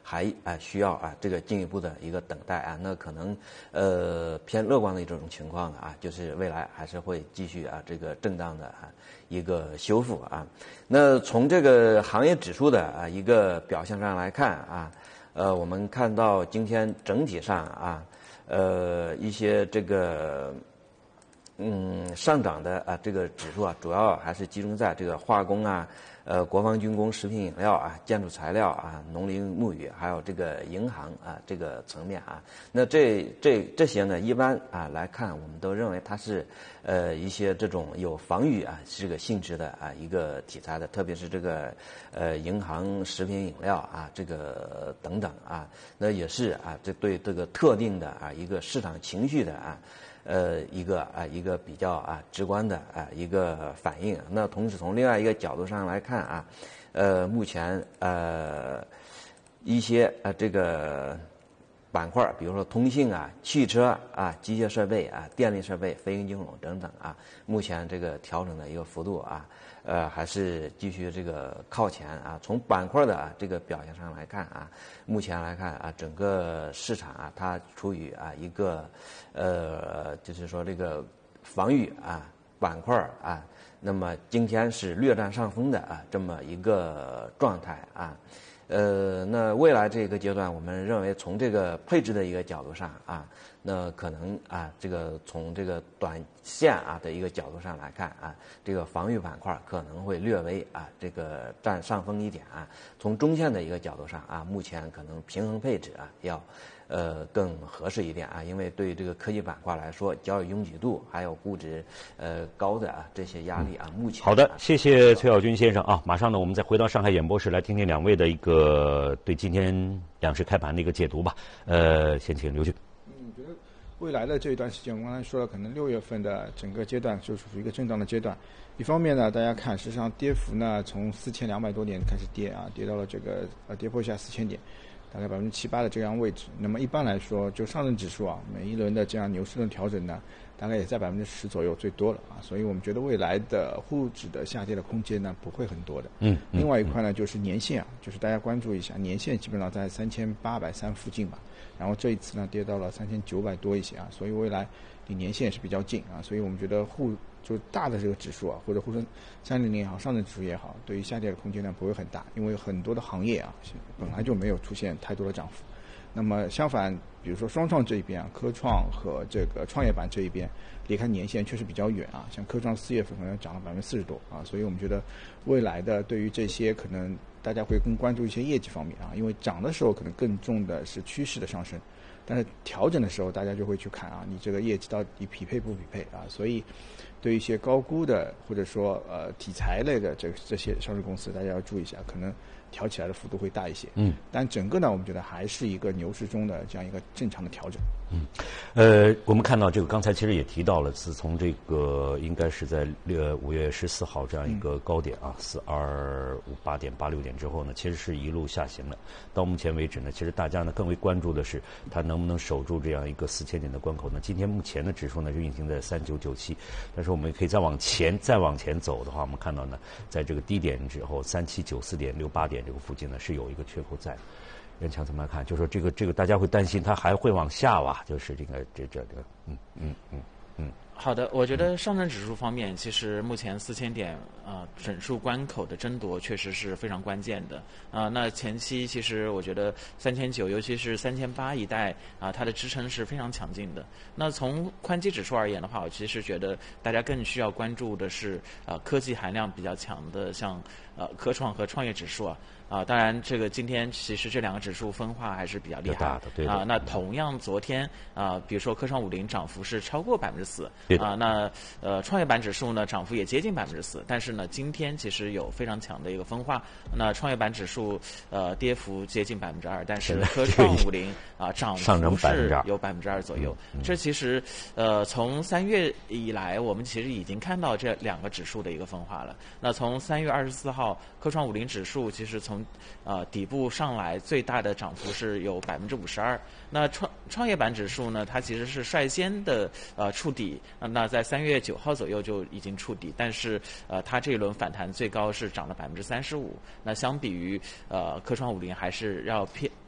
还需要这个进一步的一个等待那可能偏乐观的一种情况就是未来还是会继续这个震荡的一个修复那从这个行业指数的一个表现上来看我们看到今天整体上一些这个上涨的这个指数主要还是集中在这个化工国防军工、食品饮料建筑材料农林牧渔，还有这个银行这个层面那这些呢，一般来看，我们都认为它是一些这种有防御这个性质的一个题材的，特别是这个银行、食品饮料这个等等那也是这对这个特定的一个市场情绪的一个比较直观的一个反应。那同时从另外一个角度上来看目前一些这个板块，比如说通信汽车机械设备电力设备、非银金融等等目前这个调整的一个幅度还是继续这个靠前从板块的这个表现上来看目前来看整个市场它处于一个就是说这个防御板块那么今天是略占上风的这么一个状态那未来这个阶段，我们认为从这个配置的一个角度上那可能这个从这个短线的一个角度上来看这个防御板块可能会略微这个占上风一点从中线的一个角度上目前可能平衡配置要更合适一点因为对于这个科技板块来说，较有拥挤度还有估值高的这些压力目前好的，谢谢崔晓军先生马上呢我们再回到上海演播室来听听两位的一个对今天两市开盘的一个解读吧先请刘军。 觉得未来的这一段时间，我刚才说了，可能6月份的整个阶段就属于一个震荡的阶段。一方面呢，大家看，实际上跌幅呢从4200多点开始跌跌到了这个跌破下4000点，大概7%、8%的这样位置。那么一般来说，就上证指数每一轮的这样牛市的调整呢，大概也在10%左右最多了所以我们觉得未来的沪指的下跌的空间呢不会很多的。另外一块呢就是年线就是大家关注一下，年线基本上在3830附近吧。然后这一次呢跌到了3900多一些所以未来离年线也是比较近所以我们觉得就大的这个指数或者沪深300也好，上证指数也好，对于下跌的空间呢不会很大，因为很多的行业本来就没有出现太多的涨幅。那么相反，比如说双创这一边科创和这个创业板这一边离开年线确实比较远像科创4月份可能涨了40%多所以我们觉得未来的对于这些可能大家会更关注一些业绩方面因为涨的时候可能更重的是趋势的上升，但是调整的时候大家就会去看你这个业绩到底匹配不匹配所以对于一些高估的或者说题材类的这些上市公司，大家要注意一下，可能调起来的幅度会大一些但整个呢我们觉得还是一个牛市中的这样一个正常的调整我们看到这个刚才其实也提到了，自从这个应该是在5月14号这样一个高点4258点86点之后呢，其实是一路下行的。到目前为止呢，其实大家呢更为关注的是它能不能守住这样一个4000点的关口呢。今天目前的指数呢是运行在3997，但是我们可以再往前走的话，我们看到呢，在这个低点之后3794点68点这个附近呢是有一个缺口在的。任强怎么看？就说这个大家会担心它还会往下就是这个好的，我觉得上证指数方面，其实目前4000点整数关口的争夺确实是非常关键的那前期其实我觉得3900，尤其是3800一带它的支撑是非常强劲的。那从宽基指数而言的话，我其实觉得大家更需要关注的是科技含量比较强的，像科创和创业指数当然这个今天其实这两个指数分化还是比较厉害的那同样昨天比如说科创50涨幅是超过4%那创业板指数呢涨幅也接近4%，但是呢今天其实有非常强的一个分化。那创业板指数跌幅接近2%，但是科创50涨幅是有2%左右。这其实从3月以来，我们其实已经看到这两个指数的一个分化了。那从3月24号，科创50指数其实从底部上来最大的涨幅是有52%。那创业板指数呢，它其实是率先的触底，那在3月9号左右就已经触底，但是它这一轮反弹最高是涨了35%。那相比于科创50还是要